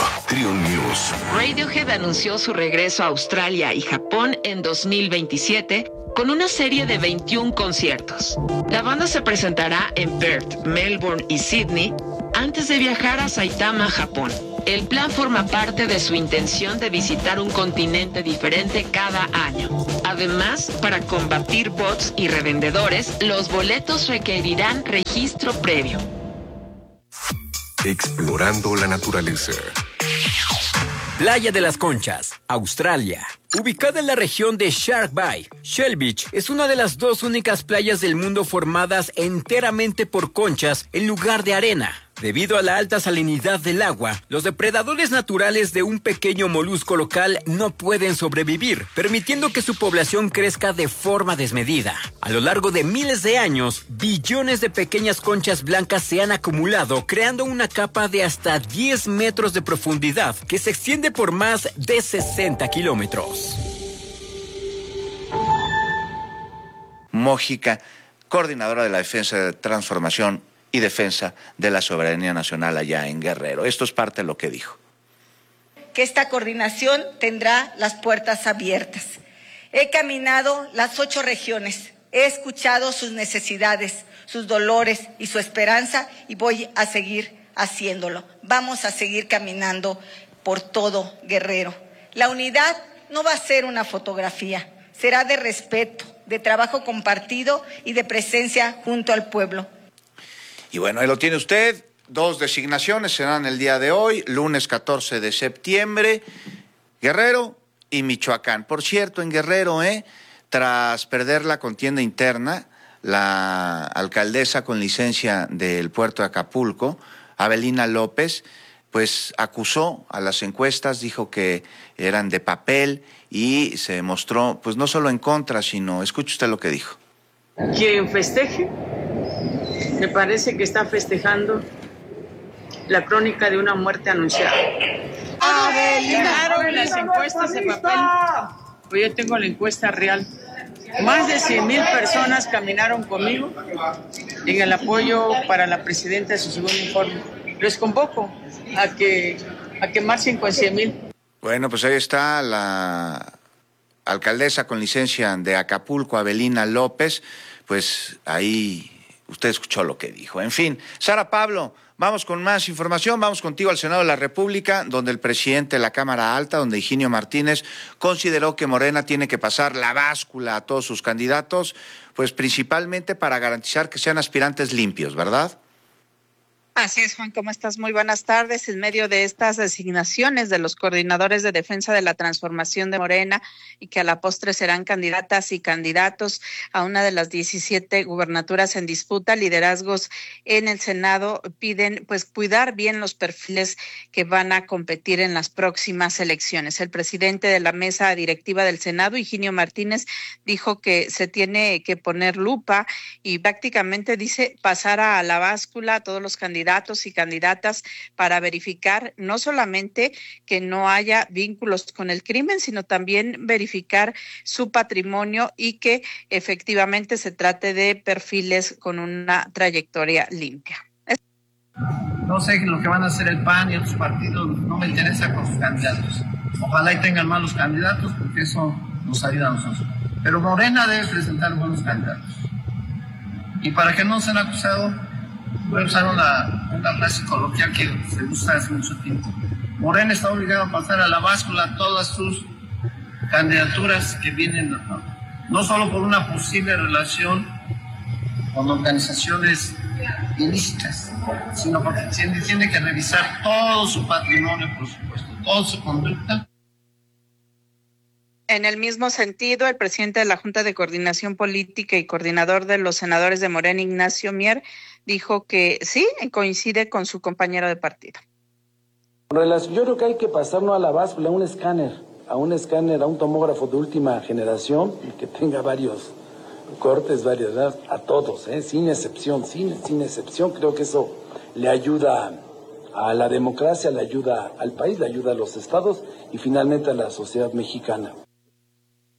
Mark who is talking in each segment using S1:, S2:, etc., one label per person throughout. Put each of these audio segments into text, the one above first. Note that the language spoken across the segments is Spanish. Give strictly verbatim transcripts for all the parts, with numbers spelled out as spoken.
S1: Triun News.
S2: Radiohead anunció su regreso a Australia y Japón en dos mil veintisiete con una serie de veintiún conciertos. La banda se presentará en Perth, Melbourne y Sydney antes de viajar a Saitama, Japón. El plan forma parte de su intención de visitar un continente diferente cada año. Además, para combatir bots y revendedores, los boletos requerirán registro previo.
S1: Explorando la naturaleza.
S3: Playa de las Conchas, Australia. Ubicada en la región de Shark Bay, Shell Beach es una de las dos únicas playas del mundo formadas enteramente por conchas en lugar de arena. Debido a la alta salinidad del agua, los depredadores naturales de un pequeño molusco local no pueden sobrevivir, permitiendo que su población crezca de forma desmedida. A lo largo de miles de años, billones de pequeñas conchas blancas se han acumulado, creando una capa de hasta diez metros de profundidad que se extiende por más de sesenta kilómetros.
S4: Mójica, coordinadora de la Defensa de Transformación y Defensa de la Soberanía Nacional allá en Guerrero. Esto es parte de lo que dijo.
S5: Que esta coordinación tendrá las puertas abiertas. He caminado las ocho regiones, he escuchado sus necesidades, sus dolores y su esperanza y voy a seguir haciéndolo. Vamos a seguir caminando por todo Guerrero. La unidad no va a ser una fotografía, será de respeto, de trabajo compartido y de presencia junto al pueblo.
S4: Y bueno, ahí lo tiene usted. Dos designaciones serán el día de hoy, lunes catorce de septiembre, Guerrero y Michoacán. Por cierto, en Guerrero, ¿eh? tras perder la contienda interna, la alcaldesa con licencia del puerto de Acapulco, Avelina López, pues acusó a las encuestas, dijo que eran de papel y se mostró, pues no solo en contra, sino, escuche usted lo que dijo.
S6: Quien festeje, me parece que está festejando la crónica de una muerte anunciada. Claro, las encuestas de papel, pues yo tengo la encuesta real. Más de cien mil personas caminaron conmigo en el apoyo para la presidenta de su segundo informe. Les convoco a que, a que marchen con cien mil.
S4: Bueno, pues ahí está la alcaldesa con licencia de Acapulco, Avelina López, pues ahí usted escuchó lo que dijo. En fin, Sara Pablo, vamos con más información, vamos contigo al Senado de la República, donde el presidente de la Cámara Alta, donde Higinio Martínez, consideró que Morena tiene que pasar la báscula a todos sus candidatos, pues principalmente para garantizar que sean aspirantes limpios, ¿verdad?
S7: Así es, Juan, ¿cómo estás? Muy buenas tardes. En medio de estas designaciones de los coordinadores de defensa de la transformación de Morena y que a la postre serán candidatas y candidatos a una de las diecisiete gubernaturas en disputa, liderazgos en el Senado piden pues cuidar bien los perfiles que van a competir en las próximas elecciones. El presidente de la mesa directiva del Senado, Higinio Martínez, dijo que se tiene que poner lupa y prácticamente dice pasar a la báscula a todos los candidatos candidatos y candidatas para verificar no solamente que no haya vínculos con el crimen, sino también verificar su patrimonio y que efectivamente se trate de perfiles con una trayectoria limpia.
S8: No sé lo que van a hacer el P A N y otros partidos, no me interesa con sus candidatos. Ojalá y tengan malos candidatos porque eso nos ayuda a nosotros. Pero Morena debe presentar buenos candidatos. Y para que no sean acusados, voy a usar una, una frase coloquial que se usa hace mucho tiempo. Morena está obligado a pasar a la báscula todas sus candidaturas que vienen, no solo por una posible relación con organizaciones ilícitas, sino porque tiene, tiene que revisar todo su patrimonio, por supuesto, toda su conducta.
S7: En el mismo sentido, el presidente de la Junta de Coordinación Política y coordinador de los senadores de Morena, Ignacio Mier, dijo que sí, coincide con su compañero de partido.
S9: Yo creo que hay que pasarnos a la báscula, a un escáner, a un escáner, a un tomógrafo de última generación que tenga varios cortes, varias, a todos, ¿eh? sin excepción, sin, sin excepción. Creo que eso le ayuda a la democracia, le ayuda al país, le ayuda a los estados y finalmente a la sociedad mexicana.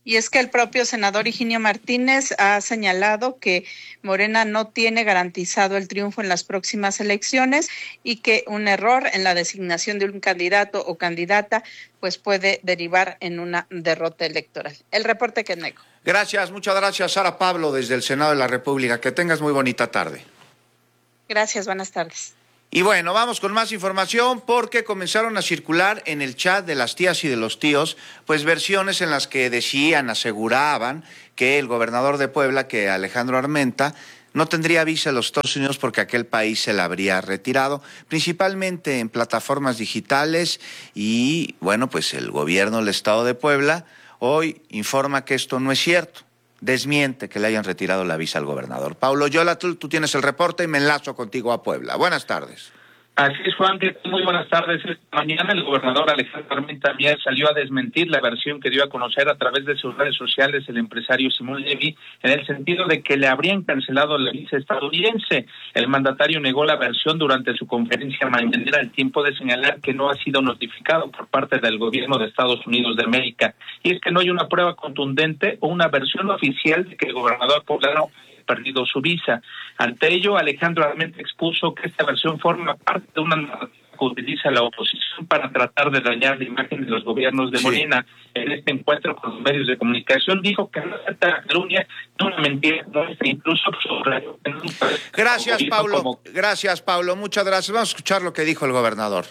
S7: Y es que el propio senador Higinio Martínez ha señalado que Morena no tiene garantizado el triunfo en las próximas elecciones y que un error en la designación de un candidato o candidata pues puede derivar en una derrota electoral. El reporte que nego.
S4: Gracias, muchas gracias, Sara Pablo, desde el Senado de la República. Que tengas muy bonita tarde.
S7: Gracias, buenas tardes.
S4: Y bueno, vamos con más información porque comenzaron a circular en el chat de las tías y de los tíos, pues versiones en las que decían, aseguraban que el gobernador de Puebla, que Alejandro Armenta, no tendría visa a los Estados Unidos porque aquel país se la habría retirado, principalmente en plataformas digitales y, bueno, pues el gobierno del Estado de Puebla hoy informa que esto no es cierto. Desmiente que le hayan retirado la visa al gobernador. Paulo Yola, tú, tú tienes el reporte y me enlazo contigo a Puebla. Buenas tardes.
S10: Así es, Juan, que muy buenas tardes. Esta mañana el gobernador Alejandro Armenta Mier salió a desmentir la versión que dio a conocer a través de sus redes sociales el empresario Simón Levy, en el sentido de que le habrían cancelado la visa estadounidense. El mandatario negó la versión durante su conferencia mañanera al tiempo de señalar que no ha sido notificado por parte del gobierno de Estados Unidos de América. Y es que no hay una prueba contundente o una versión oficial de que el gobernador poblano perdido su visa. Ante ello, Alejandro Armenta expuso que esta versión forma parte de una narrativa que utiliza la oposición para tratar de dañar la imagen de los gobiernos de Morena. Sí. En este encuentro con los medios de comunicación dijo que no acepta la calumnia de una mentira nuestra, incluso sobre...
S4: Gracias, Paulo. Como... Gracias, Paulo. Muchas gracias. Vamos a escuchar lo que dijo el gobernador.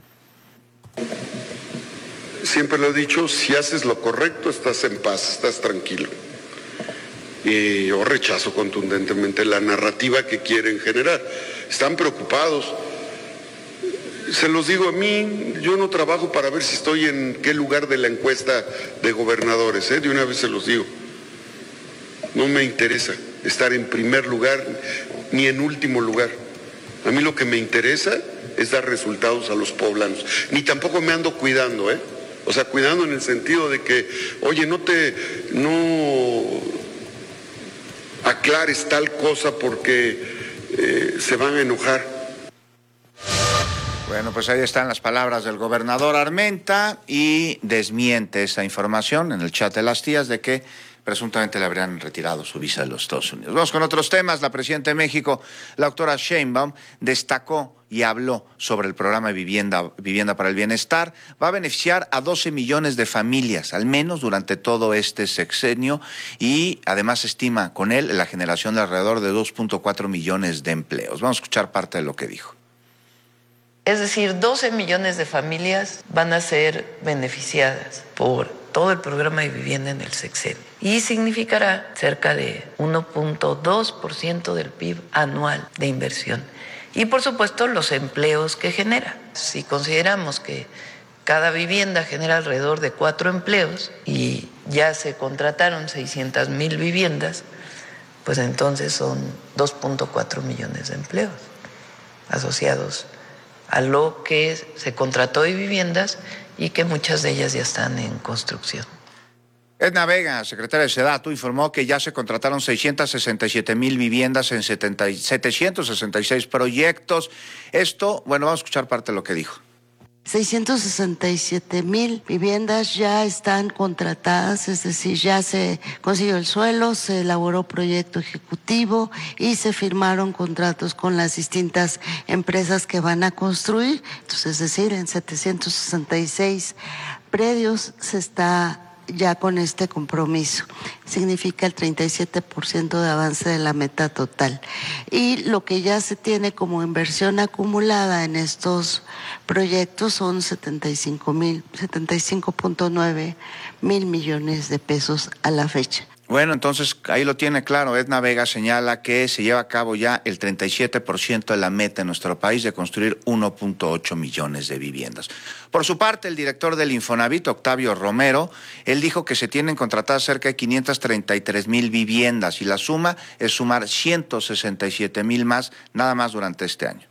S11: Siempre lo he dicho, si haces lo correcto, estás en paz, estás tranquilo. Y yo rechazo contundentemente la narrativa que quieren generar. Están preocupados. Se los digo, a mí, yo no trabajo para ver si estoy en qué lugar de la encuesta de gobernadores, ¿eh? De una vez se los digo. No me interesa estar en primer lugar ni en último lugar. A mí lo que me interesa es dar resultados a los poblanos. Ni tampoco me ando cuidando, ¿eh? O sea, cuidando en el sentido de que, oye, no te... no... aclares tal cosa porque eh, se van a enojar.
S4: Bueno, pues ahí están las palabras del gobernador Armenta y desmiente esa información en el chat de las tías de que presuntamente le habrían retirado su visa de los Estados Unidos. Vamos con otros temas. La presidenta de México, la doctora Sheinbaum, destacó y habló sobre el programa de vivienda, vivienda para el Bienestar. Va a beneficiar a doce millones de familias, al menos durante todo este sexenio, y además estima con él la generación de alrededor de dos punto cuatro millones de empleos. Vamos a escuchar parte de lo que dijo.
S12: Es decir, doce millones de familias van a ser beneficiadas por todo el programa de vivienda en el sexenio y significará cerca de uno punto dos por ciento del P I B anual de inversión. Y por supuesto los empleos que genera. Si consideramos que cada vivienda genera alrededor de cuatro empleos y ya se contrataron seiscientas mil viviendas, pues entonces son dos punto cuatro millones de empleos asociados a lo que se contrató de viviendas y que muchas de ellas ya están en construcción.
S4: Edna Vega, secretaria de SEDATU, informó que ya se contrataron seiscientas sesenta y siete mil viviendas en setecientos sesenta y seis proyectos. Esto, bueno, vamos a escuchar parte de lo que dijo.
S13: seiscientos sesenta y siete mil viviendas ya están contratadas, es decir, ya se consiguió el suelo, se elaboró proyecto ejecutivo y se firmaron contratos con las distintas empresas que van a construir. Entonces, es decir, en setecientos sesenta y seis predios se está ya con este compromiso. Significa el treinta y siete por ciento de avance de la meta total. Y lo que ya se tiene como inversión acumulada en estos proyectos son setenta y cinco mil, setenta y cinco punto nueve mil millones de pesos a la fecha.
S4: Bueno, entonces ahí lo tiene claro. Edna Vega señala que se lleva a cabo ya el treinta y siete por ciento de la meta en nuestro país de construir uno punto ocho millones de viviendas. Por su parte, el director del Infonavit, Octavio Romero, él dijo que se tienen contratadas cerca de quinientas treinta y tres mil viviendas y la suma es sumar ciento sesenta y siete mil más, nada más durante este año.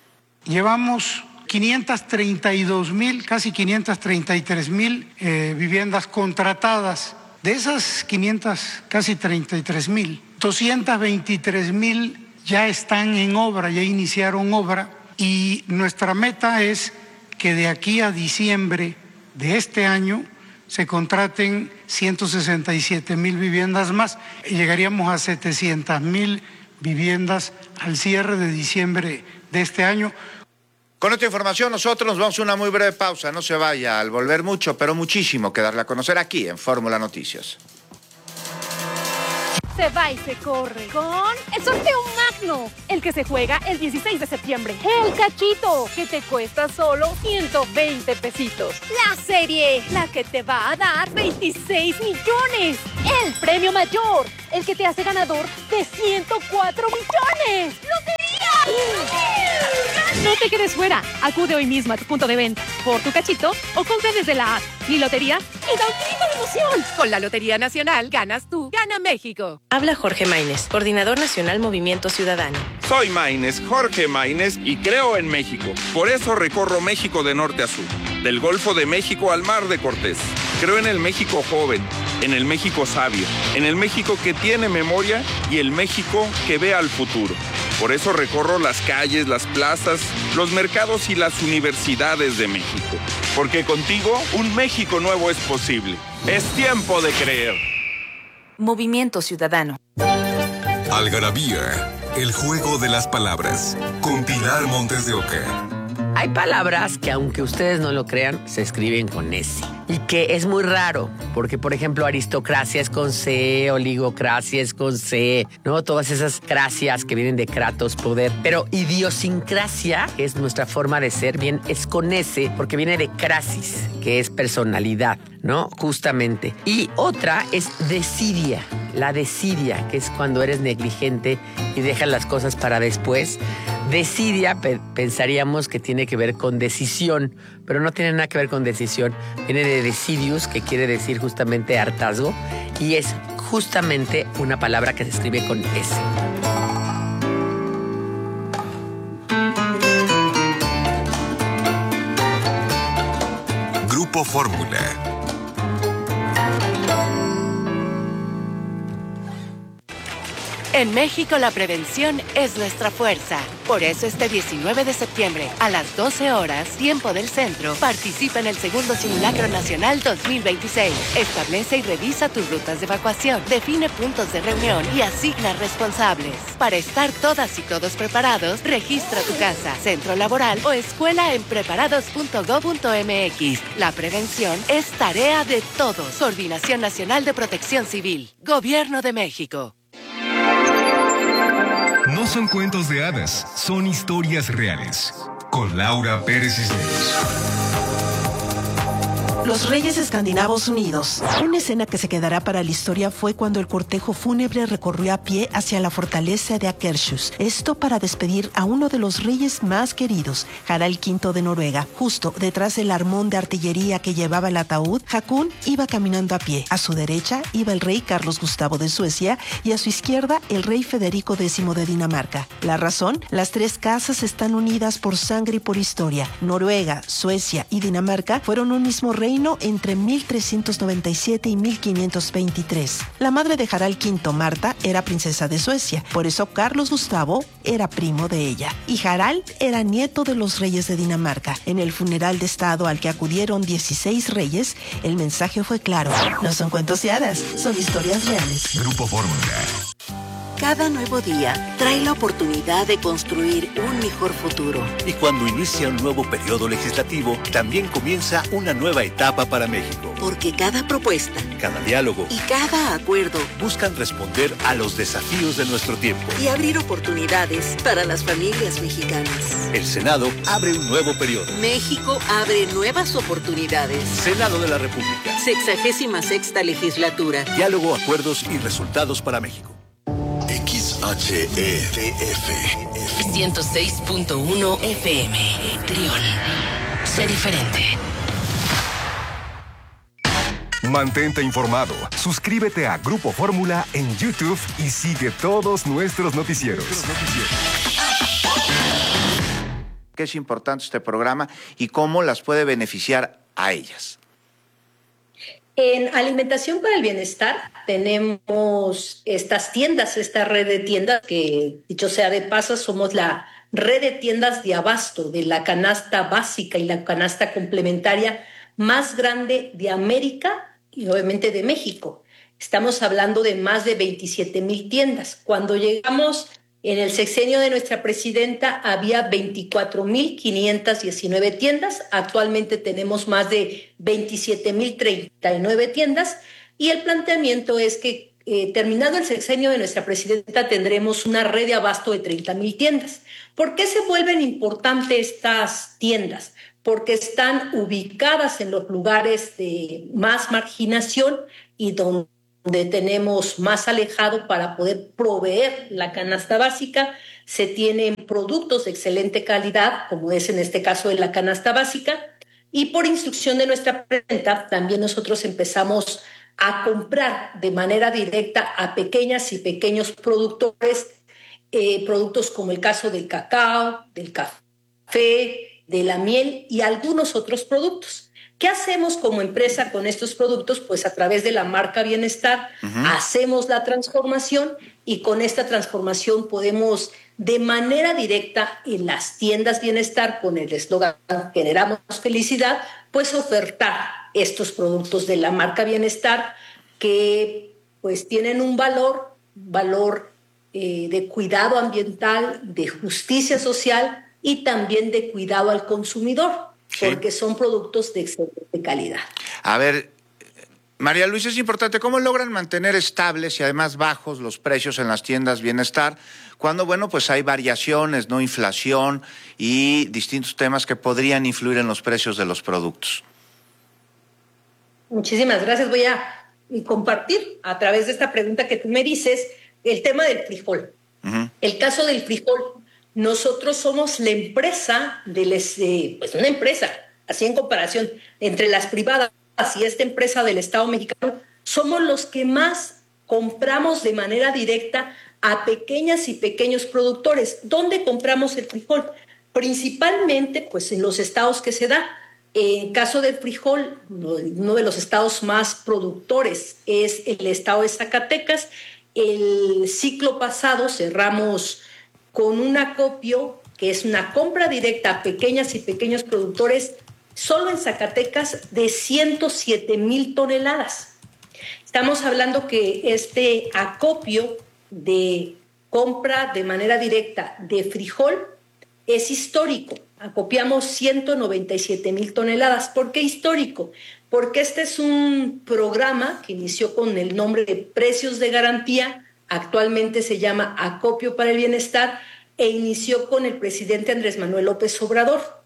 S14: Llevamos quinientas treinta y dos mil, casi quinientas treinta y tres mil eh, viviendas contratadas. De esas quinientas, casi treinta y tres mil, doscientas veintitrés mil ya están en obra, ya iniciaron obra y nuestra meta es que de aquí a diciembre de este año se contraten ciento sesenta y siete mil viviendas más y llegaríamos a setecientas mil viviendas al cierre de diciembre de este año.
S4: Con esta información nosotros nos vamos a una muy breve pausa. No se vaya, al volver mucho, pero muchísimo que darle a conocer aquí en Fórmula Noticias.
S15: Se va y se corre con el sorteo magno, el que se juega el dieciséis de septiembre. El cachito, que te cuesta solo ciento veinte pesitos. La serie, la que te va a dar veintiséis millones. El premio mayor, el que te hace ganador de ciento cuatro millones. ¡Lotería! No te quedes fuera. Acude hoy mismo a tu punto de venta por tu cachito o compra desde la app Mi Lotería y da un grito de emoción. Con la Lotería Nacional ganas tú, gana México.
S16: Habla Jorge Maínez, coordinador nacional Movimiento Ciudadano.
S17: Soy Maínez, Jorge Maínez, y creo en México. Por eso recorro México de norte a sur, del Golfo de México al Mar de Cortés. Creo en el México joven, en el México sabio, en el México que tiene memoria y el México que ve al futuro. Por eso recorro las calles, las plazas, los mercados y las universidades de México. Porque contigo, un México nuevo es posible. Es tiempo de creer.
S16: Movimiento Ciudadano.
S1: Algarabía, el juego de las palabras, con Pilar Montes de Oca.
S18: Hay palabras que, aunque ustedes no lo crean, se escriben con S. Y que es muy raro, porque, por ejemplo, aristocracia es con C, oligocracia es con C, ¿no? Todas esas cracias que vienen de kratos, poder. Pero idiosincrasia, que es nuestra forma de ser, bien, es con S, porque viene de crasis, que es personalidad, ¿no? Justamente. Y otra es desidia. La desidia, que es cuando eres negligente y dejas las cosas para después. Desidia, pe- pensaríamos que tiene que ver con decisión, pero no tiene nada que ver con decisión. Viene de decidius, que quiere decir justamente hartazgo, y es justamente una palabra que se escribe con S.
S1: Grupo Fórmula.
S19: En México la prevención es nuestra fuerza. Por eso este diecinueve de septiembre, a las doce horas, tiempo del centro, participa en el segundo Simulacro Nacional dos mil veintiséis. Establece y revisa tus rutas de evacuación, define puntos de reunión y asigna responsables. Para estar todas y todos preparados, registra tu casa, centro laboral o escuela en preparados punto gob punto mx. La prevención es tarea de todos. Coordinación Nacional de Protección Civil. Gobierno de México.
S20: No son cuentos de hadas, son historias reales. Con Laura Pérez Cisneros.
S21: Los Reyes Escandinavos Unidos. Una escena que se quedará para la historia fue cuando el cortejo fúnebre recorrió a pie hacia la fortaleza de Akershus. Esto para despedir a uno de los reyes más queridos, Harald quinto de Noruega. Justo detrás del armón de artillería que llevaba el ataúd, Haakon iba caminando a pie. A su derecha iba el rey Carlos Gustavo de Suecia y a su izquierda el rey Federico décimo de Dinamarca. La razón, las tres casas están unidas por sangre y por historia. Noruega, Suecia y Dinamarca fueron un mismo reino entre mil trescientos noventa y siete y mil quinientos veintitrés. La madre de Harald quinto, Marta, era princesa de Suecia, por eso Carlos Gustavo era primo de ella. Y Harald era nieto de los reyes de Dinamarca. En el funeral de estado al que acudieron dieciséis reyes, el mensaje fue claro. No son cuentos de hadas, son historias reales.
S20: Grupo Fórmula.
S22: Cada nuevo día trae la oportunidad de construir un mejor futuro.
S23: Y cuando inicia un nuevo periodo legislativo, también comienza una nueva etapa para México.
S22: Porque cada propuesta,
S23: cada diálogo
S22: y cada acuerdo
S23: buscan responder a los desafíos de nuestro tiempo
S22: y abrir oportunidades para las familias mexicanas.
S23: El Senado abre un nuevo periodo.
S22: México abre nuevas oportunidades.
S23: Senado de la República.
S22: Sexagésima sexta legislatura.
S23: Diálogo, acuerdos y resultados para México.
S1: X H E D F
S19: ciento seis punto uno F M. Trión. Sé diferente.
S20: Mantente informado. Suscríbete a Grupo Fórmula en YouTube y sigue todos nuestros noticieros.
S4: Que es importante este programa y cómo las puede beneficiar a ellas.
S24: En Alimentación para el Bienestar tenemos estas tiendas, esta red de tiendas que, dicho sea de paso, somos la red de tiendas de abasto de la canasta básica y la canasta complementaria más grande de América y obviamente de México. Estamos hablando de más de veintisiete mil tiendas. Cuando llegamos en el sexenio de nuestra presidenta había veinticuatro mil quinientas diecinueve tiendas. Actualmente tenemos más de veintisiete mil treinta y nueve tiendas y el planteamiento es que eh, terminado el sexenio de nuestra presidenta tendremos una red de abasto de treinta mil tiendas. ¿Por qué se vuelven importantes estas tiendas? Porque están ubicadas en los lugares de más marginación y donde donde tenemos más alejado para poder proveer la canasta básica. Se tienen productos de excelente calidad, como es en este caso de la canasta básica, y por instrucción de nuestra presidenta también nosotros empezamos a comprar de manera directa a pequeñas y pequeños productores, eh, productos como el caso del cacao, del café, de la miel y algunos otros productos. ¿Qué hacemos como empresa con estos productos? Pues a través de la marca Bienestar uh-huh. hacemos la transformación y con esta transformación podemos de manera directa en las tiendas Bienestar con el eslogan Generamos Felicidad, pues ofertar estos productos de la marca Bienestar que pues tienen un valor, valor eh, de cuidado ambiental, de justicia social y también de cuidado al consumidor. Sí. Porque son productos de excelente calidad.
S4: A ver, María Luisa, es importante, ¿cómo logran mantener estables y además bajos los precios en las tiendas Bienestar cuando, bueno, pues hay variaciones, no inflación y distintos temas que podrían influir en los precios de los productos?
S24: Muchísimas gracias. Voy a compartir a través de esta pregunta que tú me dices el tema del frijol. Uh-huh. El caso del frijol. Nosotros somos la empresa, de les, eh, pues una empresa, así en comparación, entre las privadas y esta empresa del Estado mexicano, somos los que más compramos de manera directa a pequeñas y pequeños productores. ¿Dónde compramos el frijol? Principalmente pues en los estados que se da. En caso del frijol, uno de los estados más productores es el estado de Zacatecas. El ciclo pasado cerramos con un acopio, que es una compra directa a pequeñas y pequeños productores, solo en Zacatecas, de ciento siete mil toneladas. Estamos hablando que este acopio de compra de manera directa de frijol es histórico. Acopiamos ciento noventa y siete mil toneladas. ¿Por qué histórico? Porque este es un programa que inició con el nombre de Precios de Garantía, actualmente se llama Acopio para el Bienestar, e inició con el presidente Andrés Manuel López Obrador.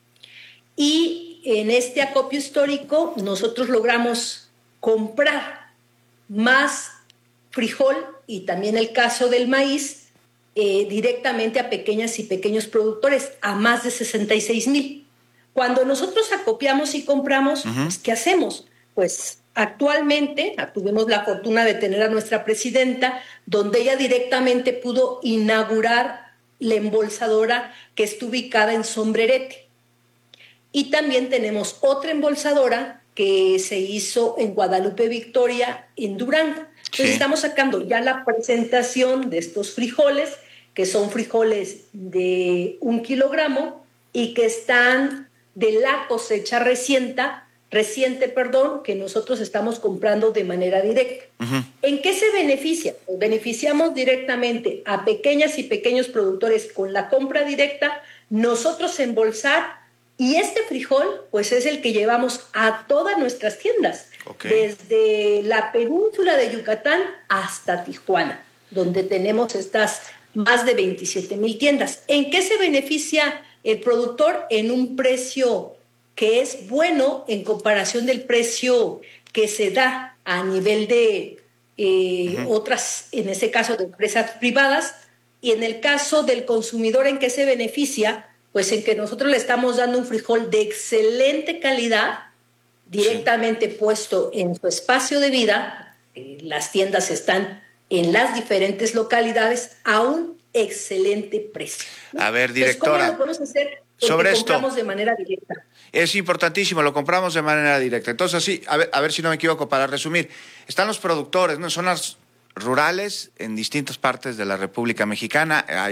S24: Y en este acopio histórico nosotros logramos comprar más frijol y también el caso del maíz eh, directamente a pequeñas y pequeños productores, a más de sesenta y seis mil. Cuando nosotros acopiamos y compramos, uh-huh. pues, ¿qué hacemos? Pues actualmente tuvimos la fortuna de tener a nuestra presidenta, donde ella directamente pudo inaugurar la embolsadora que está ubicada en Sombrerete. Y también tenemos otra embolsadora que se hizo en Guadalupe Victoria, en Durango. Entonces sí. estamos sacando ya la presentación de estos frijoles, que son frijoles de un kilogramo y que están de la cosecha reciente, reciente, perdón, que nosotros estamos comprando de manera directa. Uh-huh. ¿En qué se beneficia? Pues beneficiamos directamente a pequeñas y pequeños productores con la compra directa, nosotros embolsar, y este frijol pues es el que llevamos a todas nuestras tiendas, okay. desde la península de Yucatán hasta Tijuana, donde tenemos estas más de veintisiete mil tiendas. ¿En qué se beneficia el productor? En un precio que es bueno en comparación del precio que se da a nivel de eh, uh-huh. otras, en este caso de empresas privadas, y en el caso del consumidor, ¿en qué se beneficia? Pues en que nosotros le estamos dando un frijol de excelente calidad, directamente sí. puesto en su espacio de vida. Eh, las tiendas están en las diferentes localidades a un excelente precio, ¿no?
S4: A ver, directora,
S24: entonces, ¿cómo lo podemos hacer?
S4: sobre esto
S24: compramos de manera directa.
S4: Es importantísimo, lo compramos de manera directa. Entonces, sí, a ver, a ver si no me equivoco, para resumir, están los productores, ¿no? Zonas rurales en distintas partes de la República Mexicana, hay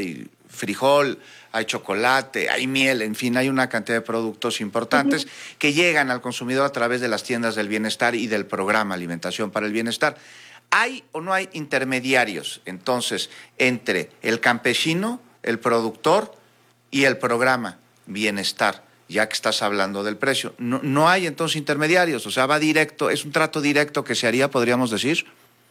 S4: frijol, hay chocolate, hay miel, en fin, hay una cantidad de productos importantes uh-huh. que llegan al consumidor a través de las tiendas del bienestar y del programa Alimentación para el Bienestar. ¿Hay o no hay intermediarios, entonces, entre el campesino, el productor y el programa Bienestar, ya que estás hablando del precio? No, no hay entonces intermediarios, o sea, va directo, es un trato directo que se haría, podríamos decir.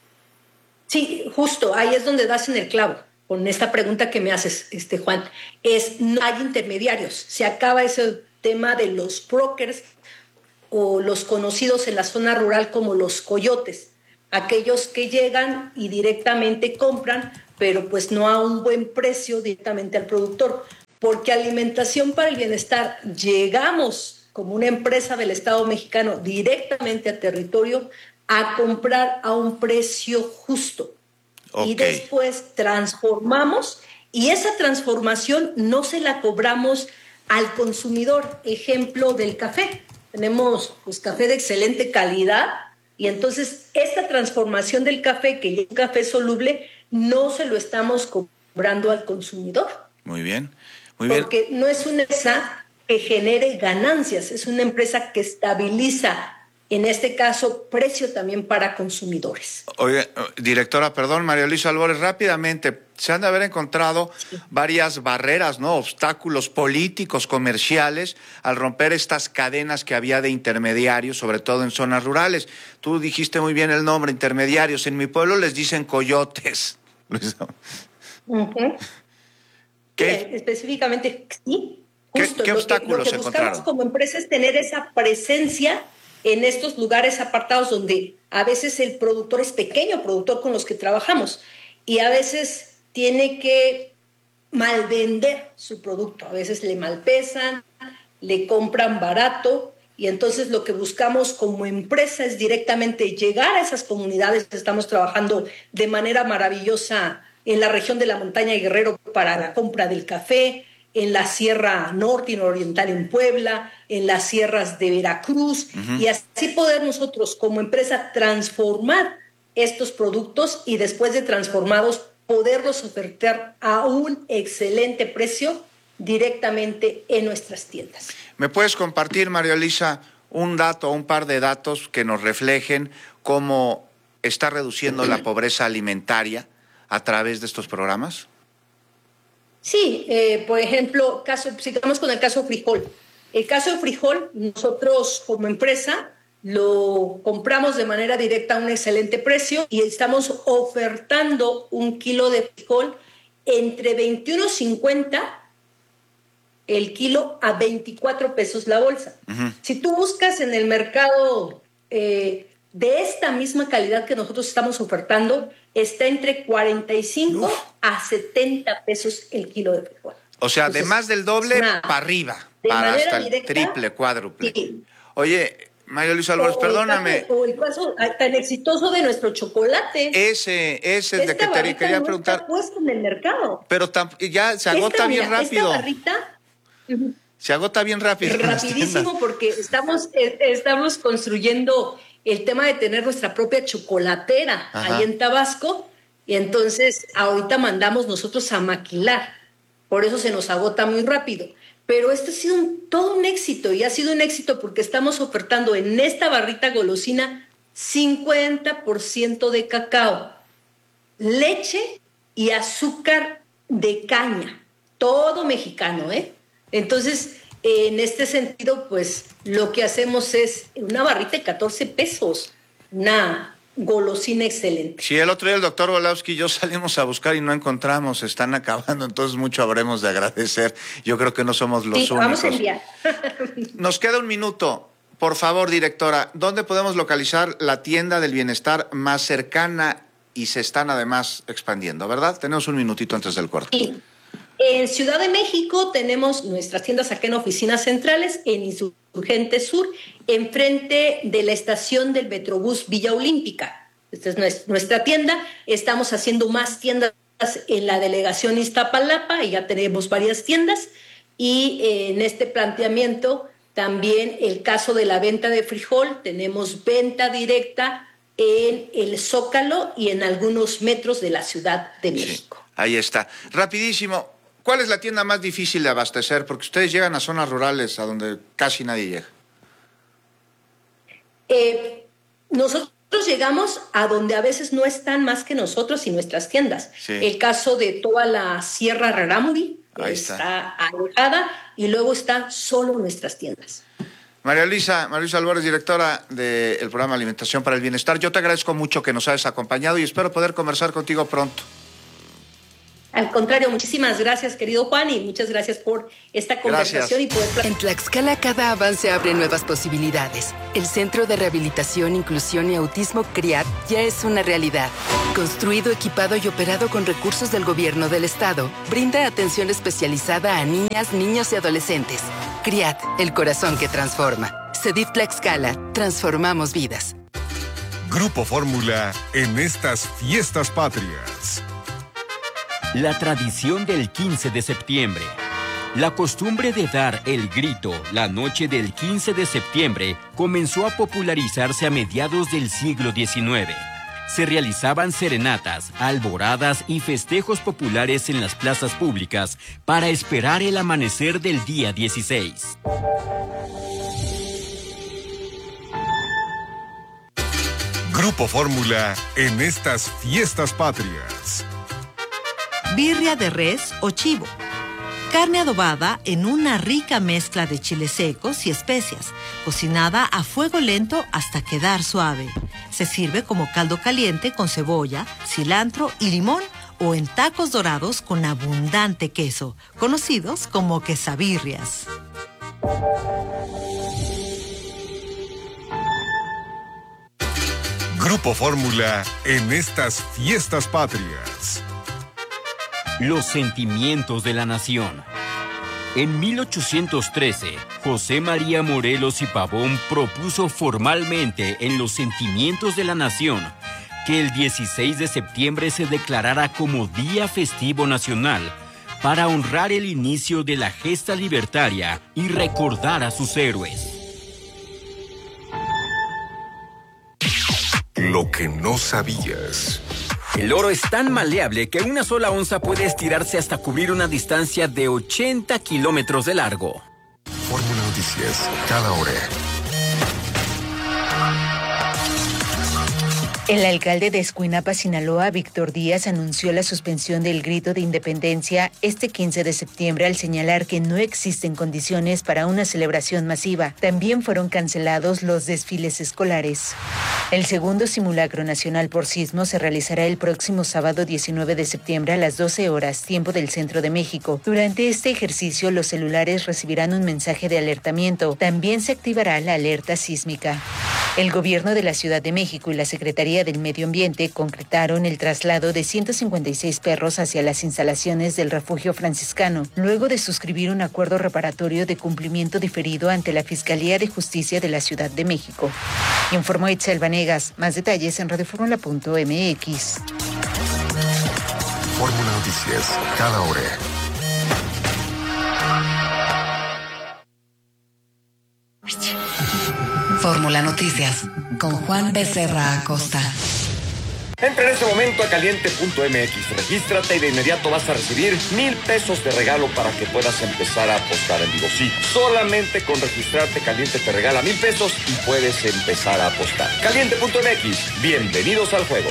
S24: Sí, justo, ahí es donde das en el clavo. Con esta pregunta que me haces, este Juan, es no hay intermediarios. Se acaba ese tema de los brokers o los conocidos en la zona rural como los coyotes, aquellos que llegan y directamente compran, pero pues no a un buen precio directamente al productor, porque Alimentación para el Bienestar llegamos como una empresa del Estado mexicano directamente a territorio a comprar a un precio justo. Okay. Y después transformamos, y esa transformación no se la cobramos al consumidor. Ejemplo del café. Tenemos pues, café de excelente calidad, y entonces esta transformación del café, que es un café soluble, no se lo estamos cobrando al consumidor.
S4: Muy bien, muy bien.
S24: Porque no es una empresa que genere ganancias, es una empresa que estabiliza, en este caso, precio también para consumidores.
S4: Oye, directora, perdón, María Luisa Albores, rápidamente, se han de haber encontrado sí. varias barreras, ¿no? Obstáculos políticos, comerciales, al romper estas cadenas que había de intermediarios, sobre todo en zonas rurales. Tú dijiste muy bien el nombre, intermediarios. En mi pueblo les dicen coyotes.
S24: Uh-huh. ¿Qué? Sí, específicamente, sí.
S4: Justo, ¿Qué, qué obstáculos
S24: lo que, lo que
S4: encontraron?
S24: buscamos como empresa es tener esa presencia en estos lugares apartados donde a veces el productor es pequeño, productor con los que trabajamos, y a veces tiene que malvender su producto, a veces le malpesan, le compran barato, y entonces lo que buscamos como empresa es directamente llegar a esas comunidades. Estamos trabajando de manera maravillosa en la región de la montaña de Guerrero para la compra del café, en la Sierra Norte y Nororiental en Puebla, en las sierras de Veracruz, uh-huh. y así poder nosotros como empresa transformar estos productos y después de transformados poderlos ofertar a un excelente precio directamente en nuestras tiendas.
S4: ¿Me puedes compartir, María Elisa, un dato, un par de datos que nos reflejen cómo está reduciendo la pobreza alimentaria a través de estos programas?
S24: Sí, eh, por ejemplo, caso, sigamos con el caso frijol. El caso de frijol, nosotros como empresa lo compramos de manera directa a un excelente precio y estamos ofertando un kilo de frijol entre veintiuno cincuenta el kilo a veinticuatro pesos la bolsa. Uh-huh. Si tú buscas en el mercado eh, de esta misma calidad que nosotros estamos ofertando, está entre cuarenta y cinco Uf. a setenta pesos el kilo de frijol.
S4: O sea, Entonces, de más del doble para arriba, para hasta
S24: directa,
S4: el triple, cuádruple.
S24: Sí.
S4: Oye, María Luisa Álvarez,
S24: o
S4: perdóname.
S24: El caso, o el caso tan exitoso de nuestro chocolate.
S4: Ese, ese es de que te quería
S24: no
S4: preguntar.
S24: Está puesto en el mercado.
S4: Pero ya se agota esta, bien mira, rápido.
S24: Esta barrita,
S4: se agota bien rápido.
S24: Rapidísimo, porque estamos, estamos construyendo el tema de tener nuestra propia chocolatera Ajá. ahí en Tabasco, y entonces ahorita mandamos nosotros a maquilar, por eso se nos agota muy rápido. Pero esto ha sido un, todo un éxito, y ha sido un éxito porque estamos ofertando en esta barrita golosina cincuenta por ciento de cacao, leche y azúcar de caña, todo mexicano, ¿eh? Entonces, en este sentido, pues lo que hacemos es una barrita de catorce pesos, una golosina excelente.
S4: Sí, el otro día el doctor Volowski y yo salimos a buscar y no encontramos, están acabando, entonces mucho habremos de agradecer. Yo creo que no somos los
S24: sí,
S4: únicos.
S24: Vamos a enviar.
S4: Nos queda un minuto. Por favor, directora, ¿dónde podemos localizar la tienda del bienestar más cercana? Y se están además expandiendo, ¿verdad? Tenemos un minutito antes del corte.
S24: Sí. En Ciudad de México tenemos nuestras tiendas acá en oficinas centrales, en Insurgente Sur, enfrente de la estación del Metrobús Villa Olímpica. Esta es nuestra tienda. Estamos haciendo más tiendas en la delegación Iztapalapa y ya tenemos varias tiendas. Y en este planteamiento también el caso de la venta de frijol, tenemos venta directa en el Zócalo y en algunos metros de la Ciudad de México.
S4: Sí, ahí está. Rapidísimo. ¿Cuál es la tienda más difícil de abastecer? Porque ustedes llegan a zonas rurales a donde casi nadie llega.
S24: Eh, nosotros llegamos a donde a veces no están más que nosotros y nuestras tiendas.
S4: Sí.
S24: El caso de toda la Sierra Rarámuri
S4: Ahí
S24: está.
S4: está.
S24: está alejada y luego están solo nuestras tiendas.
S4: María Luisa, María Luisa Álvarez, directora del programa Alimentación para el Bienestar, yo te agradezco mucho que nos hayas acompañado y espero poder conversar contigo pronto.
S24: Al contrario, muchísimas gracias, querido Juan, y muchas gracias por esta conversación.
S2: Gracias.
S24: Y poder...
S2: En Tlaxcala, cada avance abre nuevas posibilidades. El Centro de Rehabilitación, Inclusión y Autismo CRIAT ya es una realidad. Construido, equipado y operado con recursos del gobierno del estado, brinda atención especializada a niñas, niños y adolescentes. CRIAT, el corazón que transforma. CEDIF Tlaxcala, transformamos vidas.
S20: Grupo Fórmula en estas fiestas patrias.
S3: La tradición del quince de septiembre. La costumbre de dar el grito la noche del quince de septiembre comenzó a popularizarse a mediados del siglo diecinueve. Se realizaban serenatas, alboradas y festejos populares en las plazas públicas para esperar el amanecer del día dieciséis.
S20: Grupo Fórmula en estas fiestas patrias.
S5: Birria de res o chivo. Carne adobada en una rica mezcla de chiles secos y especias, cocinada a fuego lento hasta quedar suave. Se sirve como caldo caliente con cebolla, cilantro y limón o en tacos dorados con abundante queso, conocidos como quesabirrias.
S20: Grupo Fórmula en estas fiestas patrias.
S3: Los sentimientos de la nación. En mil ochocientos trece, José María Morelos y Pavón propuso formalmente en los sentimientos de la nación que el dieciséis de septiembre se declarara como Día Festivo Nacional para honrar el inicio de la gesta libertaria y recordar a sus héroes.
S20: Lo que no sabías.
S3: El oro es tan maleable que una sola onza puede estirarse hasta cubrir una distancia de ochenta kilómetros de largo.
S20: Fórmula Noticias, cada hora.
S6: El alcalde de Escuinapa, Sinaloa, Víctor Díaz, anunció la suspensión del grito de independencia este quince de septiembre al señalar que no existen condiciones para una celebración masiva. También fueron cancelados los desfiles escolares. El segundo simulacro nacional por sismo se realizará el próximo sábado diecinueve de septiembre a las doce horas, tiempo del centro de México. Durante este ejercicio, los celulares recibirán un mensaje de alertamiento. También se activará la alerta sísmica. El gobierno de la Ciudad de México y la Secretaría del Medio Ambiente concretaron el traslado de ciento cincuenta y seis perros hacia las instalaciones del refugio franciscano, luego de suscribir un acuerdo reparatorio de cumplimiento diferido ante la Fiscalía de Justicia de la Ciudad de México. Informó Itzel Vanegas. Más detalles en radioformula punto m x.
S20: Fórmula Noticias, cada hora.
S25: Fórmula Noticias, con Juan Becerra Acosta.
S26: Entra en este momento a caliente punto m x, regístrate y de inmediato vas a recibir mil pesos de regalo para que puedas empezar a apostar en vivo. Sí, solamente con registrarte Caliente te regala mil pesos y puedes empezar a apostar. caliente punto m x, bienvenidos al juego.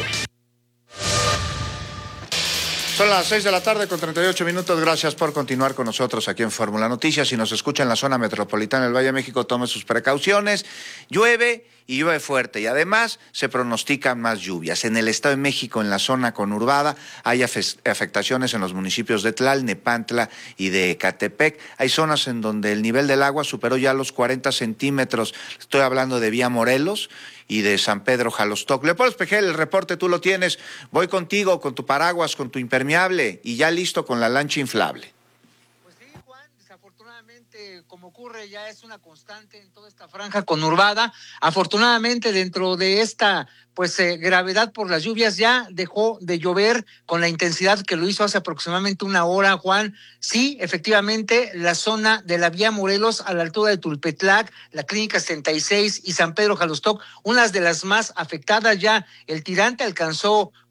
S4: Son las seis de la tarde con treinta y ocho minutos. Gracias por continuar con nosotros aquí en Fórmula Noticias. Si nos escucha en la zona metropolitana del Valle de México, tome sus precauciones. Llueve y llueve fuerte y además se pronostican más lluvias. En el Estado de México, en la zona conurbada, hay afectaciones en los municipios de Tlalnepantla y de Ecatepec. Hay zonas en donde el nivel del agua superó ya los cuarenta centímetros. Estoy hablando de Vía Morelos y de San Pedro Jalostoc. Leopoldo Espejel, el reporte tú lo tienes. Voy contigo con tu paraguas, con tu impermeable y ya listo con la lancha inflable.
S27: Pues sí, Juan, desafortunadamente, como ocurre, ya es una constante en toda esta franja conurbada. Afortunadamente, dentro de esta pues eh, gravedad por las lluvias, ya dejó de llover con la intensidad que lo hizo hace aproximadamente una hora, Juan. Sí, efectivamente, la zona de la Vía Morelos a la altura de Tulpetlac, la Clínica setenta y seis y San Pedro Jalostoc, unas de las más afectadas. Ya el tirante alcanzó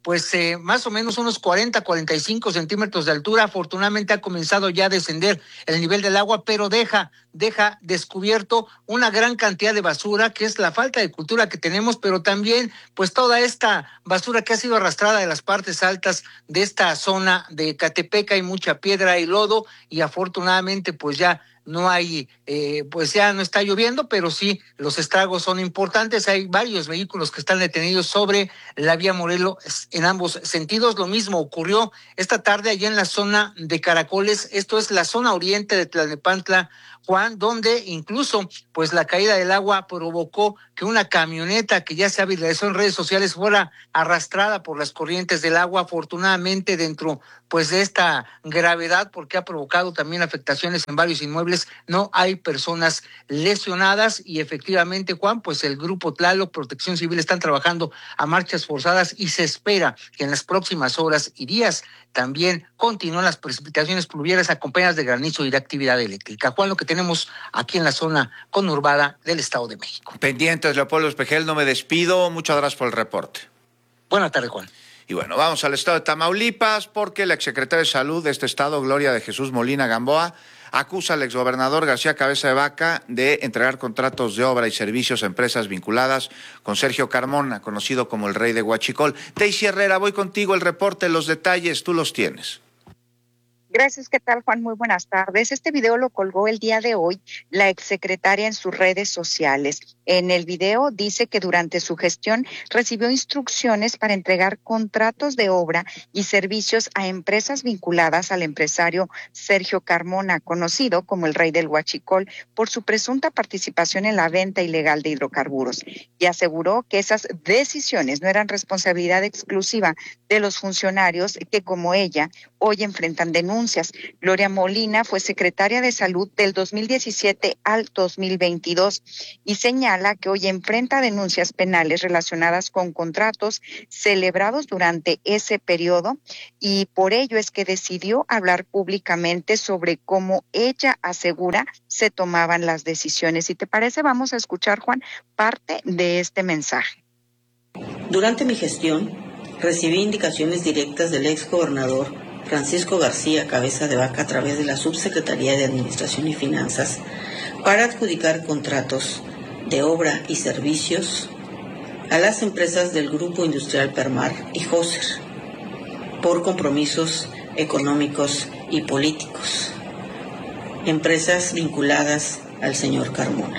S27: pues eh, más o menos unos cuarenta, cuarenta y cinco centímetros de altura. Afortunadamente ha comenzado ya a descender el nivel del agua, pero deja, deja descubierto una gran cantidad de basura, que es la falta de cultura que tenemos, pero también pues toda esta basura que ha sido arrastrada de las partes altas de esta zona de Catepec. Hay mucha piedra y lodo, y afortunadamente pues ya no hay, eh, pues ya no está lloviendo, pero sí los estragos son importantes. Hay varios vehículos que están detenidos sobre la vía Morelos en ambos sentidos. Lo mismo ocurrió esta tarde allá en la zona de Caracoles, esto es la zona oriente de Tlalnepantla, Juan, donde incluso pues la caída del agua provocó que una camioneta que ya se ha viralizado en redes sociales fuera arrastrada por las corrientes del agua. Afortunadamente, dentro pues de esta gravedad, porque ha provocado también afectaciones en varios inmuebles, no hay personas lesionadas. Y efectivamente, Juan, pues el Grupo Tlaloc, Protección Civil, están trabajando a marchas forzadas, y se espera que en las próximas horas y días también continúen las precipitaciones pluviales acompañadas de granizo y de actividad eléctrica. Juan, lo que tenemos aquí en la zona conurbada del Estado de México.
S4: Pendientes, Leopoldo Espejel, no me despido. Muchas gracias por el reporte.
S27: Buenas tardes, Juan.
S4: Y bueno, vamos al estado de Tamaulipas, porque la exsecretaria de Salud de este estado, Gloria de Jesús Molina Gamboa, acusa al exgobernador García Cabeza de Vaca de entregar contratos de obra y servicios a empresas vinculadas con Sergio Carmona, conocido como el Rey de Huachicol. Daisy Herrera, voy contigo, el reporte, los detalles, tú los tienes.
S7: Gracias, ¿qué tal, Juan? Muy buenas tardes. Este video lo colgó el día de hoy la exsecretaria en sus redes sociales. En el video dice que durante su gestión recibió instrucciones para entregar contratos de obra y servicios a empresas vinculadas al empresario Sergio Carmona, conocido como el Rey del Huachicol, por su presunta participación en la venta ilegal de hidrocarburos, y aseguró que esas decisiones no eran responsabilidad exclusiva de los funcionarios que, como ella, hoy enfrentan denuncias. Gloria Molina fue secretaria de Salud del dos mil diecisiete al dos mil veintidós y señala que hoy enfrenta denuncias penales relacionadas con contratos celebrados durante ese periodo, y por ello es que decidió hablar públicamente sobre cómo ella asegura se tomaban las decisiones. Si te parece, vamos a escuchar, Juan, parte de este mensaje.
S8: Durante mi gestión recibí indicaciones directas del ex gobernador Francisco García Cabeza de Vaca a través de la Subsecretaría de Administración y Finanzas para adjudicar contratos de obra y servicios a las empresas del Grupo Industrial Permar y Joser por compromisos económicos y políticos, empresas vinculadas al señor Carmona.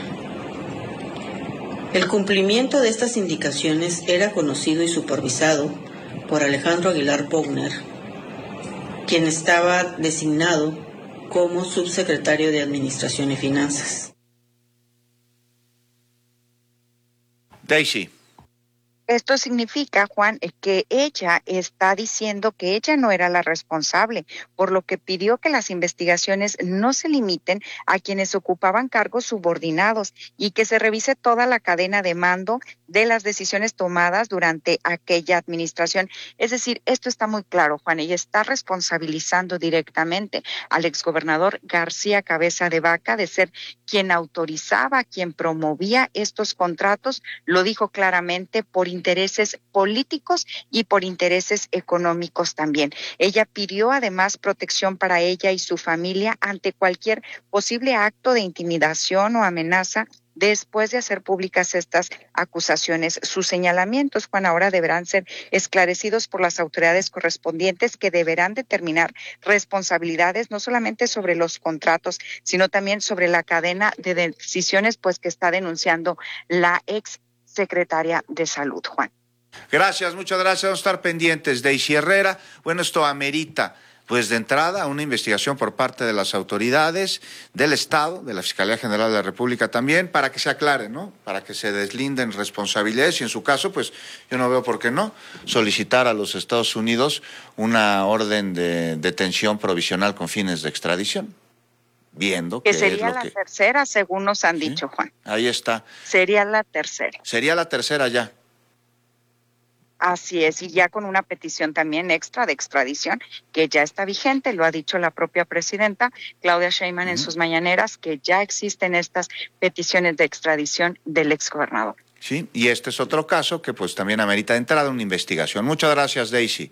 S8: El cumplimiento de estas indicaciones era conocido y supervisado por Alejandro Aguilar Pogner, quien estaba designado como subsecretario de Administración y Finanzas.
S4: Daisy.
S7: Esto significa, Juan, que ella está diciendo que ella no era la responsable, por lo que pidió que las investigaciones no se limiten a quienes ocupaban cargos subordinados y que se revise toda la cadena de mando de las decisiones tomadas durante aquella administración. Es decir, esto está muy claro, Juan, ella está responsabilizando directamente al exgobernador García Cabeza de Vaca de ser quien autorizaba, quien promovía estos contratos, lo dijo claramente, por intereses políticos y por intereses económicos también. Ella pidió además protección para ella y su familia ante cualquier posible acto de intimidación o amenaza después de hacer públicas estas acusaciones. Sus señalamientos, Juan, ahora deberán ser esclarecidos por las autoridades correspondientes, que deberán determinar responsabilidades no solamente sobre los contratos, sino también sobre la cadena de decisiones pues que está denunciando la ex secretaria de Salud, Juan.
S4: Gracias, muchas gracias. Vamos a estar pendientes. Daisy Herrera. Bueno, esto amerita, pues de entrada, una investigación por parte de las autoridades del Estado, de la Fiscalía General de la República también, para que se aclare, ¿no? Para que se deslinden responsabilidades y, en su caso, pues yo no veo por qué no solicitar a los Estados Unidos una orden de detención provisional con fines de extradición. Viendo que,
S7: que sería
S4: es lo
S7: la
S4: que...
S7: tercera, según nos han
S4: ¿Sí?
S7: dicho, Juan.
S4: Ahí está.
S7: Sería la tercera.
S4: Sería la tercera ya.
S7: Así es, y ya con una petición también extra de extradición que ya está vigente, lo ha dicho la propia presidenta Claudia Sheinbaum uh-huh. en sus mañaneras, que ya existen estas peticiones de extradición del exgobernador.
S4: Sí, y este es otro caso que pues también amerita de entrada una investigación. Muchas gracias, Daisy.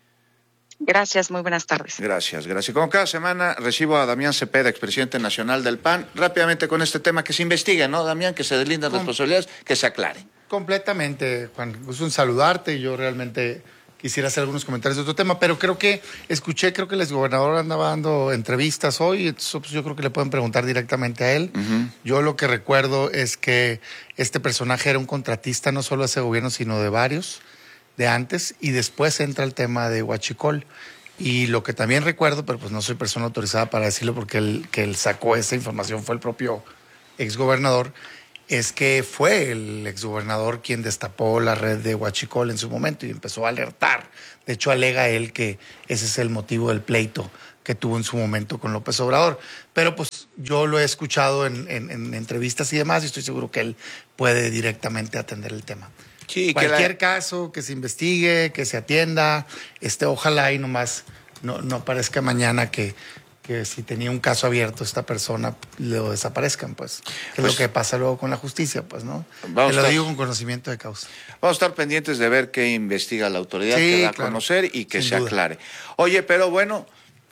S7: Gracias, muy buenas tardes.
S4: Gracias, gracias. Como cada semana recibo a Damián Cepeda, expresidente nacional del P A N, rápidamente con este tema que se investigue, ¿no, Damián? Que se deslindan responsabilidades, que se aclare.
S9: Completamente, Juan. Gusto en saludarte. Yo realmente quisiera hacer algunos comentarios de otro tema, pero creo que escuché, creo que el exgobernador andaba dando entrevistas hoy, entonces pues, yo creo que le pueden preguntar directamente a él. Uh-huh. Yo lo que recuerdo es que este personaje era un contratista no solo de ese gobierno, sino de varios, de antes, y después entra el tema de Huachicol. Y lo que también recuerdo, pero pues no soy persona autorizada para decirlo porque el que él sacó esa información fue el propio exgobernador, es que fue el exgobernador quien destapó la red de Huachicol en su momento y empezó a alertar. De hecho, alega él que ese es el motivo del pleito que tuvo en su momento con López Obrador. Pero pues yo lo he escuchado en, en, en entrevistas y demás y estoy seguro que él puede directamente atender el tema.
S4: Sí,
S9: Cualquier
S4: que la...
S9: caso que se investigue, que se atienda, este, ojalá y nomás no, no parezca mañana que... que si tenía un caso abierto esta persona lo desaparezcan, pues. Que pues, es lo que pasa luego con la justicia, pues, ¿no? Te lo
S4: estar,
S9: digo con conocimiento de causa.
S4: Vamos a estar pendientes de ver qué investiga la autoridad,
S9: sí,
S4: que da
S9: claro,
S4: a conocer y que
S9: sin
S4: se
S9: duda.
S4: aclare. Oye, pero bueno,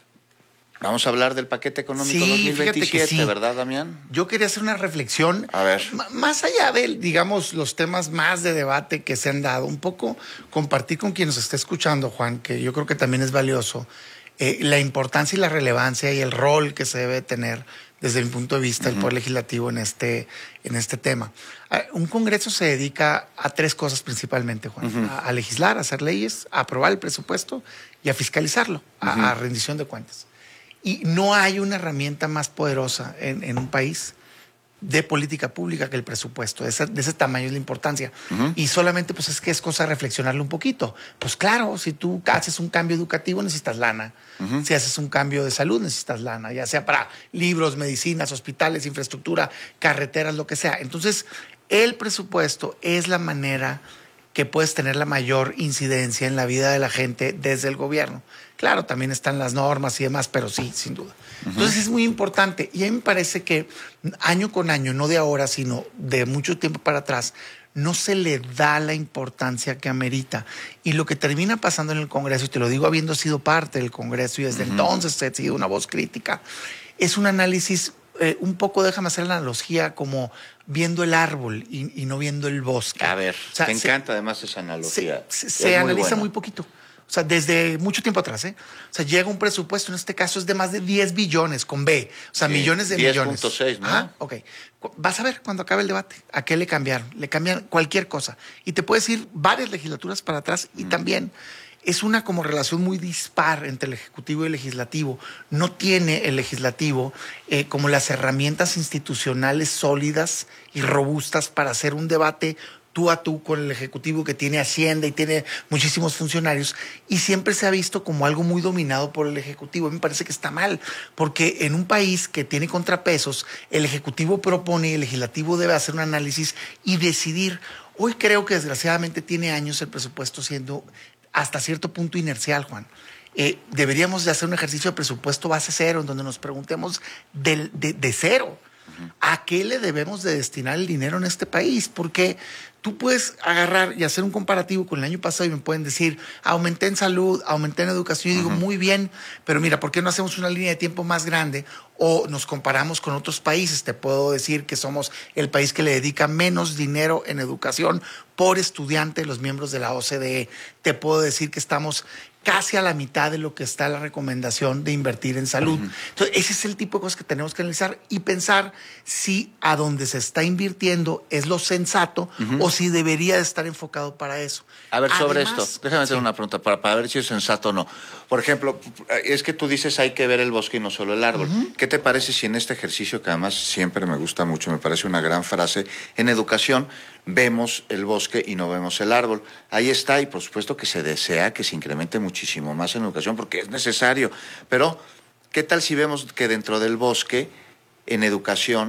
S4: vamos a hablar del paquete económico
S9: sí,
S4: dos mil veintisiete,
S9: sí.
S4: ¿verdad, Damián?
S9: Yo quería hacer una reflexión.
S4: A ver.
S9: M- más allá de, digamos, los temas más de debate que se han dado, un poco compartir con quien nos está escuchando, Juan, que yo creo que también es valioso. Eh, la importancia y la relevancia y el rol que se debe tener desde mi punto de vista uh-huh. el Poder Legislativo en este, en este tema. Uh, un Congreso se dedica a tres cosas principalmente, Juan. Uh-huh. A, a legislar, a hacer leyes, a aprobar el presupuesto y a fiscalizarlo, uh-huh. a, a rendición de cuentas. Y no hay una herramienta más poderosa en, en un país de política pública que el presupuesto. De ese, de ese tamaño es la importancia. Uh-huh. Y solamente pues es que es cosa de reflexionarlo un poquito. Pues claro, si tú haces un cambio educativo necesitas lana. Uh-huh. Si haces un cambio de salud necesitas lana, ya sea para libros, medicinas, hospitales, infraestructura, carreteras, lo que sea. Entonces, el presupuesto es la manera que puedes tener la mayor incidencia en la vida de la gente desde el gobierno. Claro, también están las normas y demás, pero sí, sin duda. Uh-huh. Entonces es muy importante y a mí me parece que año con año, no de ahora, sino de mucho tiempo para atrás, no se le da la importancia que amerita. Y lo que termina pasando en el Congreso, y te lo digo habiendo sido parte del Congreso y desde uh-huh. entonces he sido una voz crítica, es un análisis eh, un poco, déjame hacer la analogía, como viendo el árbol y, y no viendo el bosque.
S4: A ver,
S9: o sea,
S4: te
S9: se,
S4: encanta además esa analogía.
S9: Se, se, se analiza muy, muy poquito. O sea, desde mucho tiempo atrás, ¿eh? O sea, llega un presupuesto, en este caso es de más de diez billones, con B. O sea, sí, millones de
S4: diez
S9: millones.
S4: diez punto seis, ¿no?
S9: Ajá, ok. Vas a ver cuando acabe el debate a qué le cambiaron. Le cambian cualquier cosa. Y te puedes ir varias legislaturas para atrás y mm. también es una como relación muy dispar entre el Ejecutivo y el Legislativo. No tiene el Legislativo eh, como las herramientas institucionales sólidas y robustas para hacer un debate tú a tú con el Ejecutivo, que tiene Hacienda y tiene muchísimos funcionarios, y siempre se ha visto como algo muy dominado por el Ejecutivo. A mí me parece que está mal, porque en un país que tiene contrapesos, el Ejecutivo propone y el Legislativo debe hacer un análisis y decidir. Hoy creo que desgraciadamente tiene años el presupuesto siendo hasta cierto punto inercial, Juan. Eh, deberíamos de hacer un ejercicio de presupuesto base cero, en donde nos preguntemos de, de, de cero. ¿A qué le debemos de destinar el dinero en este país? Porque tú puedes agarrar y hacer un comparativo con el año pasado y me pueden decir, aumenté en salud, aumenté en educación. Y digo, uh-huh. muy bien, pero mira, ¿por qué no hacemos una línea de tiempo más grande? O nos comparamos con otros países. Te puedo decir que somos el país que le dedica menos dinero en educación por estudiante, los miembros de la O C D E. Te puedo decir que estamos casi a la mitad de lo que está la recomendación de invertir en salud. Uh-huh. Entonces, ese es el tipo de cosas que tenemos que analizar y pensar si a donde se está invirtiendo es lo sensato uh-huh. o si debería de estar enfocado para eso.
S4: A ver, sobre
S9: Además,
S4: esto, déjame hacer sí. una pregunta para, para ver si es sensato o no. Por ejemplo, es que tú dices hay que ver el bosque y no solo el árbol. Uh-huh. ¿Qué te parece si en este ejercicio, que además siempre me gusta mucho, me parece una gran frase, en educación vemos el bosque y no vemos el árbol? Ahí está, y por supuesto que se desea que se incremente muchísimo más en educación porque es necesario. Pero, ¿qué tal si vemos que dentro del bosque, en educación,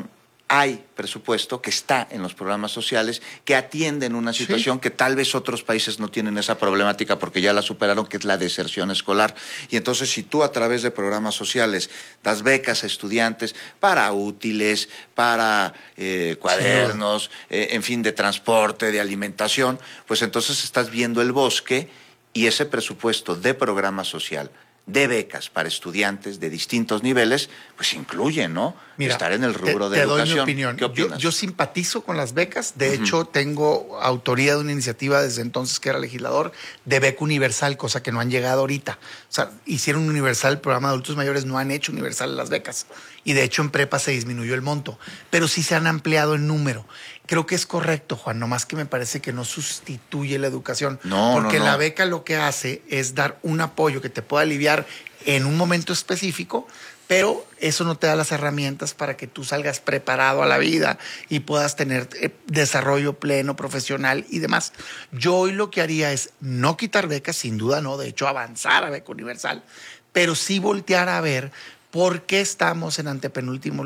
S4: hay presupuesto que está en los programas sociales que atienden una situación sí. que tal vez otros países no tienen esa problemática porque ya la superaron, que es la deserción escolar. Y entonces si tú a través de programas sociales das becas a estudiantes para útiles, para eh, cuadernos, sí. eh, en fin, de transporte, de alimentación, pues entonces estás viendo el bosque y ese presupuesto de programa social, de becas para estudiantes de distintos niveles, pues incluye, ¿no?
S9: Mira,
S4: estar en el rubro
S9: te,
S4: de
S9: te
S4: educación.
S9: Doy mi opinión.
S4: ¿Qué opinas?
S9: Yo, yo simpatizo con las becas. De
S4: Uh-huh.
S9: hecho, tengo autoría de una iniciativa desde entonces que era legislador de beca universal, cosa que no han llegado ahorita. O sea, hicieron universal el programa de adultos mayores, no han hecho universal las becas. Y de hecho en prepa se disminuyó el monto, pero sí se han ampliado el número. Creo que es correcto, Juan, nomás que me parece que no sustituye la educación.
S4: No,
S9: porque
S4: no, no.
S9: la beca lo que hace es dar un apoyo que te pueda aliviar en un momento específico, pero eso no te da las herramientas para que tú salgas preparado a la vida y puedas tener eh, desarrollo pleno, profesional y demás. Yo hoy lo que haría es no quitar becas, sin duda no, de hecho avanzar a beca universal, pero sí voltear a ver por qué estamos en antepenúltimo